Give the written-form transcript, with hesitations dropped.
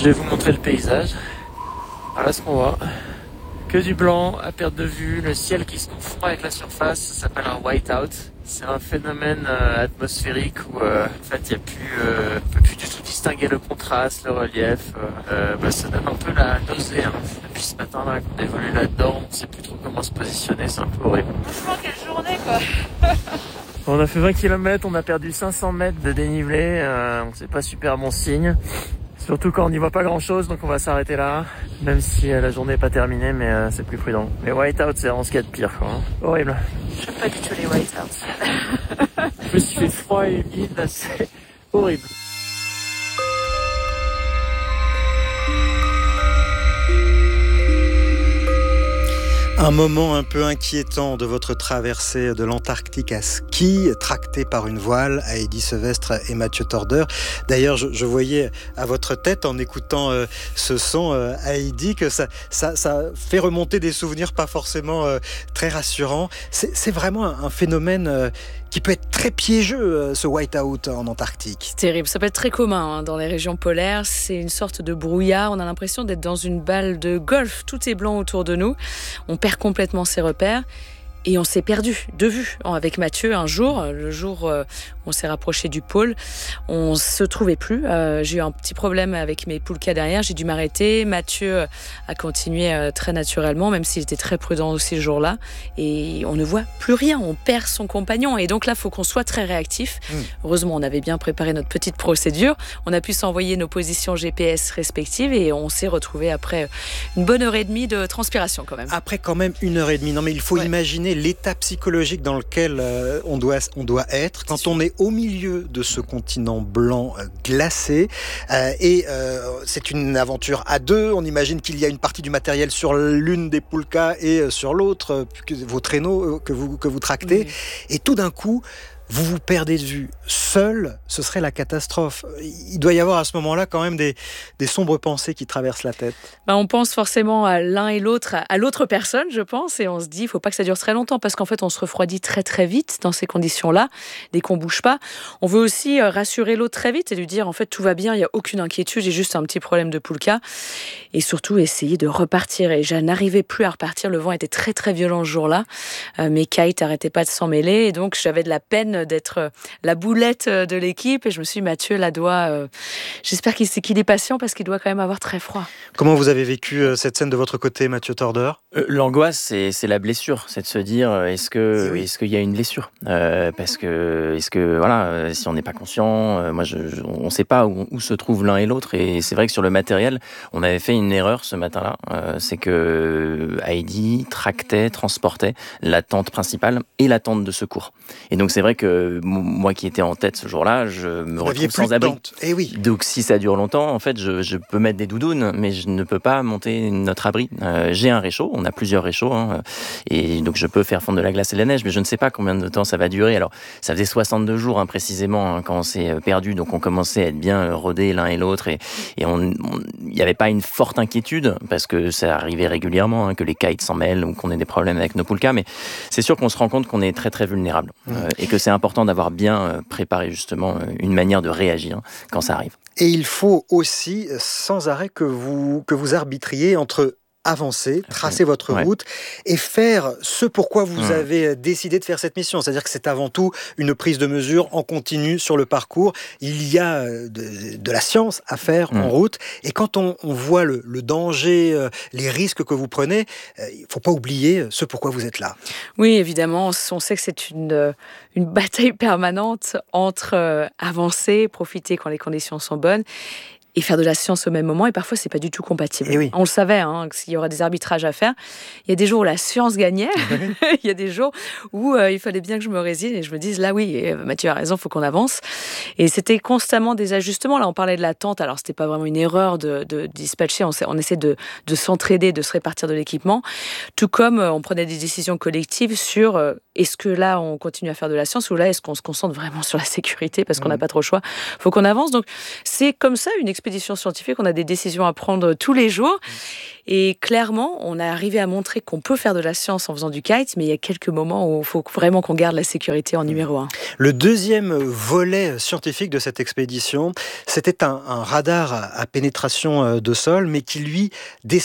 Je vais vous montrer le paysage. Voilà ce qu'on voit. Que du blanc à perte de vue, le ciel qui se confond avec la surface, ça s'appelle un whiteout. C'est un phénomène atmosphérique où en fait il y a plus, on peut plus du tout distinguer le contraste, le relief. Ça donne un peu la nausée. Hein. Depuis ce matin là qu'on évolue là-dedans, on sait plus trop comment se positionner, c'est un peu horrible. Franchement, quelle journée quoi. On a fait 20 km, on a perdu 500 mètres de dénivelé, c'est pas super bon signe. Surtout quand on n'y voit pas grand chose, donc on va s'arrêter là. Même si la journée n'est pas terminée, mais c'est plus prudent. Les whiteouts, c'est vraiment ce qu'il y a de pire, quoi. Hein. Horrible. J'aime pas du tout les whiteouts. Je me suis fait froid et humide, là, c'est horrible. Un moment un peu inquiétant de votre traversée de l'Antarctique à ski, tracté par une voile, Heidi Sevestre et Mathieu Torder. D'ailleurs, je voyais à votre tête, en écoutant ce son, Heidi, que ça fait remonter des souvenirs pas forcément très rassurants. C'est vraiment un phénomène qui peut être très piégeux, ce whiteout en Antarctique. C'est terrible, ça peut être très commun dans les régions polaires. C'est une sorte de brouillard, on a l'impression d'être dans une balle de golf. Tout est blanc autour de nous, on perd complètement ses repères. Et on s'est perdu de vue avec Mathieu un jour, le jour où on s'est rapproché du pôle. On se trouvait plus. J'ai eu un petit problème avec mes poulkas derrière. J'ai dû m'arrêter. Mathieu a continué très naturellement, même s'il était très prudent aussi ce jour-là. Et on ne voit plus rien. On perd son compagnon. Et donc là, il faut qu'on soit très réactif. Heureusement, on avait bien préparé notre petite procédure. On a pu s'envoyer nos positions GPS respectives et on s'est retrouvés après une bonne heure et demie de transpiration quand même. Après quand même 1h30. Non mais il faut imaginer l'état psychologique dans lequel on doit être quand on est au milieu de ce continent blanc glacé c'est une aventure à deux. On imagine qu'il y a une partie du matériel sur l'une des poulkas et sur l'autre vos traîneaux que vous tractez et tout d'un coup vous vous perdez de vue. Seul, ce serait la catastrophe. Il doit y avoir à ce moment-là quand même des sombres pensées qui traversent la tête. On pense forcément à l'un et l'autre, à l'autre personne, je pense, et on se dit, il ne faut pas que ça dure très longtemps, parce qu'en fait, on se refroidit très très vite dans ces conditions-là, dès qu'on ne bouge pas. On veut aussi rassurer l'autre très vite et lui dire, en fait, tout va bien, il n'y a aucune inquiétude, j'ai juste un petit problème de poulka. Et surtout, essayer de repartir. Et je n'arrivais plus à repartir, le vent était très très violent ce jour-là. Mes kites n'arrêtaient pas de s'en mêler, et donc j'avais de la peine d'être la boulette de l'équipe et je me suis dit Mathieu j'espère qu'il est patient parce qu'il doit quand même avoir très froid. Comment vous avez vécu cette scène de votre côté, Mathieu Torder ? L'angoisse, c'est la blessure, c'est de se dire est-ce qu'il y a une blessure parce que voilà, si on n'est pas conscient, on ne sait pas où se trouve l'un et l'autre et c'est vrai que sur le matériel, on avait fait une erreur ce matin-là, c'est que Heidi tractait, transportait la tente principale et la tente de secours. Et donc c'est vrai que moi qui étais en tête ce jour-là, je me retrouve sans abri. Eh oui. Donc si ça dure longtemps, en fait, je peux mettre des doudounes, mais je ne peux pas monter notre abri. J'ai un réchaud, on a plusieurs réchauds, et donc je peux faire fondre de la glace et de la neige, mais je ne sais pas combien de temps ça va durer. Alors ça faisait 62 jours précisément quand on s'est perdu, donc on commençait à être bien rodés l'un et l'autre, et il n'y avait pas une forte inquiétude, parce que ça arrivait régulièrement, que les kites s'en mêlent ou qu'on ait des problèmes avec nos poulkas, mais c'est sûr qu'on se rend compte qu'on est très très vulnérable, et que c'est important d'avoir bien préparé justement une manière de réagir quand ça arrive. Et il faut aussi sans arrêt que vous arbitriez entre avancer, tracer votre route et faire ce pourquoi vous avez décidé de faire cette mission. C'est-à-dire que c'est avant tout une prise de mesure en continu sur le parcours. Il y a de la science à faire en route. Et quand on voit le danger, les risques que vous prenez, il ne faut pas oublier ce pourquoi vous êtes là. Oui, évidemment. On sait que c'est une bataille permanente entre avancer, profiter quand les conditions sont bonnes, et faire de la science au même moment, et parfois c'est pas du tout compatible. Oui. On le savait, qu'il y aura des arbitrages à faire. Il y a des jours où la science gagnait, il y a des jours où il fallait bien que je me résigne et je me dise là oui, Mathieu a raison, faut qu'on avance. Et c'était constamment des ajustements. Là, on parlait de la tente, alors c'était pas vraiment une erreur de dispatcher, on essaie de s'entraider, de se répartir de l'équipement, tout comme on prenait des décisions collectives sur est-ce que là on continue à faire de la science ou là est-ce qu'on se concentre vraiment sur la sécurité parce qu'on n'a pas trop le choix. Faut qu'on avance. Donc c'est comme ça une expérience expédition scientifique, on a des décisions à prendre tous les jours. Et clairement, on a arrivé à montrer qu'on peut faire de la science en faisant du kite, mais il y a quelques moments où il faut vraiment qu'on garde la sécurité en numéro 1. Le deuxième volet scientifique de cette expédition, c'était un radar à pénétration de sol, mais qui lui